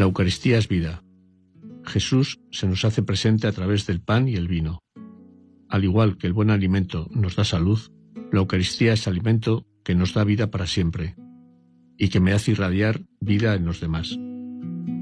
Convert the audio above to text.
La Eucaristía es vida. Jesús se nos hace presente a través del pan y el vino. Al igual que el buen alimento nos da salud, la Eucaristía es alimento que nos da vida para siempre y que me hace irradiar vida en los demás.